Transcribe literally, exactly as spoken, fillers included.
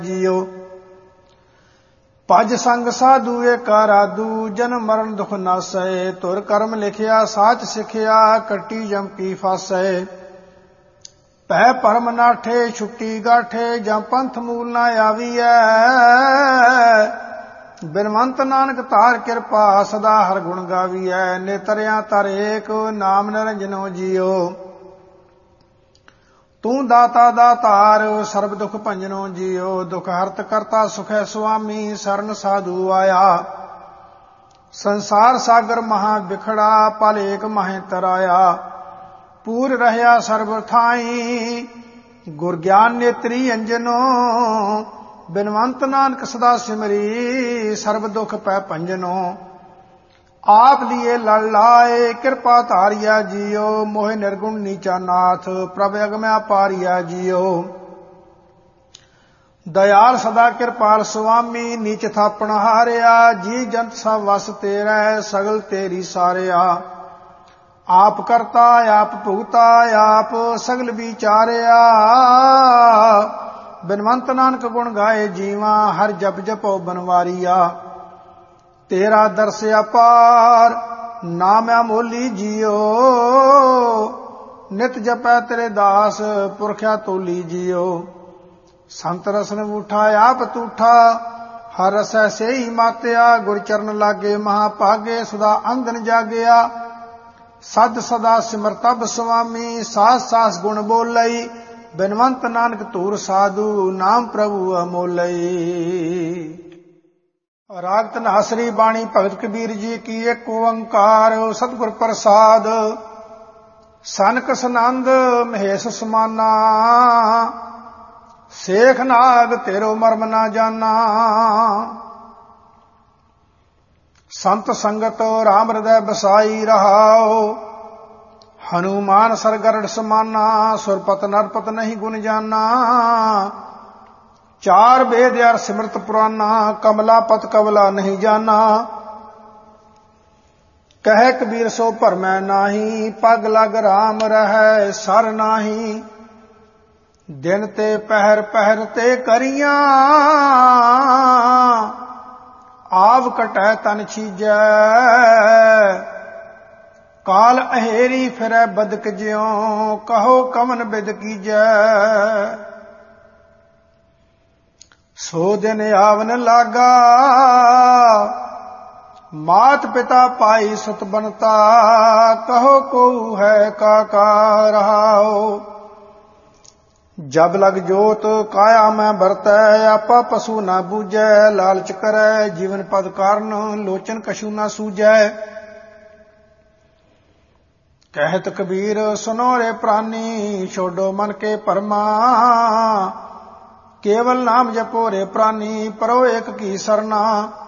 JIO. ਭਜ ਸੰਗ ਸਾਧੂ ਏਕਾ ਰਾਧੂ, ਜਨਮ ਮਰਨ ਦੁਖ ਨਾਸੈ। ਧੁਰ ਕਰਮ ਲਿਖਿਆ ਸਾਚ ਸਿਖਿਆ, ਕੱਟੀ ਜਮ ਕੀ ਫਾਸੈ। ਭੈ ਭਰਮ ਨਾਠੇ ਛੁੱਟੀ ਗਾਠੇ, ਜਾਂ ਪੰਥ ਮੂਲ ਨਾ ਆਵੀਐ। ਬਿਨਵੰਤ ਨਾਨਕ ਤਾਰ ਕਿਰਪਾ, ਸਦਾ ਹਰ ਗੁਣ ਗਾਵੀਐ। ਨੇਤਰਿਆਂ ਤਰ ਏਕ, ਨਾਮ ਨਿਰੰਜਨੋ ਜੀਓ। ਤੂੰ ਦਾਤਾ ਦਾਤਾਰ, ਸਰਬ ਦੁਖ ਭੰਜਨੋ ਜੀਓ। ਦੁਖ ਹਰਤ ਕਰਤਾ ਸੁਖੈ ਸੁਆਮੀ, ਸਰਨ ਸਾਧੂ ਆਇਆ। ਸੰਸਾਰ ਸਾਗਰ ਮਹਾ ਬਿਖੜਾ, ਪਲ ਏਕ ਮਹਿ ਤਰਾਇਆ। ਪੂਰ ਰਹਿਆ ਸਰਬ ਥਾਈ, ਗੁਰ ਗਿਆਨ ਨੇਤਰੀ ਅੰਜਨੋ। ਬਿਨਵੰਤ ਨਾਨਕ ਸਦਾ ਸਿਮਰੀ, ਸਰਬ ਦੁਖ ਪੈ ਭੰਜਨੋ। ਆਪ ਲੀਏ ਲੜ ਲਾਏ, ਕਿਰਪਾ ਧਾਰਿਆ ਜੀਓ। ਮੋਹਿ ਨਿਰਗੁਣ ਨੀਚਾ ਨਾਥ, ਪ੍ਰਭ ਅਗਮਿਆ ਪਾਰਿਆ ਜੀਓ। ਦਇਆਲ ਸਦਾ ਕਿਰਪਾਲ ਸੁਆਮੀ, ਨੀਚ ਥਾਪਣ ਹਾਰਿਆ। ਜੀ ਜੰਤ ਸਭ ਵਸ ਤੇਰਾ, ਸਗਲ ਤੇਰੀ ਸਾਰਿਆ। ਆਪ ਕਰਤਾ ਆਪ ਭੁਗਤਾ, ਆਪ ਸਗਲ ਵਿਚਾਰਿਆ। ਬਿਨਵੰਤ ਨਾਨਕ ਗੁਣ ਗਾਏ ਜੀਵਾ, ਹਰ ਜਪ ਜਪੋ ਬਨਵਾਰੀਆ। ਤੇਰਾ ਦਰਸ ਅਪਾਰ, ਨਾਮ ਅਮੋਲੀ ਜੀਓ। ਨਿਤ ਜਪੈ ਤੇਰੇ ਦਾਸ, ਪੁਰਖਿਆ ਤੋਲੀ ਜੀਓ। ਸੰਤ ਰਸਨ ਉਠਾ ਆਪ ਤੂਠਾ, ਹਰ ਰਸੈ ਸੇਈ ਮਾਤਿਆ। ਗੁਰ ਚਰਨ ਲਾਗੇ ਮਹਾ ਭਾਗੇ, ਸਦਾ ਅੰਗਨ ਜਾਗਿਆ। ਸਦ ਸਦਾ ਸਿਮਰ ਤਬ ਸੁਆਮੀ, ਸਾਸ ਸਾਸ ਗੁਣ ਬੋਲਈ। ਬਿਨਵੰਤ ਨਾਨਕ ਧੂਰ ਸਾਧੂ, ਨਾਮ ਪ੍ਰਭੂ ਅਮੋਲਈ। ਰਾਗ ਧਨਾਸਰੀ ਬਾਣੀ ਭਗਤ ਕਬੀਰ ਜੀ ਕੀ। ਇੱਕ ਓੰਕਾਰ ਸਤਿਗੁਰ ਪ੍ਰਸਾਦ। ਸਨਕ ਸਨੰਦ ਮਹੇਸ਼ ਸਮਾਨਾ, ਸੇਖ ਨਾਗ ਤੇਰੋ ਮਰਮ ਨਾ ਜਾਨਾ। ਸੰਤ ਸੰਗਤ ਰਾਮ ਹਿਰਦੈ ਬਸਾਈ ਰਹਾਓ। ਹਨੂਮਾਨ ਸਰਗਰੜ ਸਮਾਨਾ, ਸੁਰਪਤ ਨਰਪਤ ਨਹੀਂ ਗੁਣ ਜਾਨਾ। ਚਾਰ ਵੇਦ ਅਰ ਸਿਮਰਤ ਪੁਰਾਨਾ, ਕਮਲਾ ਪਤ ਕਵਲਾ ਨਹੀਂ ਜਾਨਾ। ਕਹਿ ਕਬੀਰ ਸੋ ਭਰਮੈ ਨਾਹੀ, ਪਗ ਲਗ ਰਾਮ ਰਹੈ ਸਰ ਨਾਹੀ। ਦਿਨ ਤੇ ਪਹਿਰ ਪਹਿਰ ਤੇ ਕਰੀਆਂ, ਆਵ ਕਟੈ ਤਨ ਛੀਜੈ। ਕਾਲ ਅਹੇਰੀ ਫਿਰੈ ਬਦਕ ਜਿਉ, ਕਹੋ ਕਵਨ ਬਿਦ ਕੀਜੈ। ਸੋ ਦਿਨ ਆਵਨ ਲਾਗਾ, ਮਾਤ ਪਿਤਾ ਪਾਈ ਸੁਤ ਬਨਤਾ। ਕਹੋ ਕੋ ਹੈ ਕਾਕਾ ਰਹਾਓ। ਜਬ ਲਗ ਜੋਤ ਕਾਇਆ ਮੈਂ ਵਰਤੈ, ਆਪਾ ਪਸੂ ਨਾ ਬੂਝੈ। ਲਾਲਚ ਕਰੈ ਜੀਵਨ ਪਦ ਕਾਰਨ, ਲੋਚਨ ਕਛੂ ਨਾ ਸੂਝੈ। ਕਹਿਤ ਕਬੀਰ ਸੁਨੋ ਰੇ ਪ੍ਰਾਨੀ, ਛੋਡੋ ਮਨ ਕੇ ਭਰਮਾ। ਕੇਵਲ ਨਾਮ ਜਪੋ ਰੇ ਪ੍ਰਾਨੀ, ਪਰੋ ਏਕ ਕੀ ਸਰਨਾ।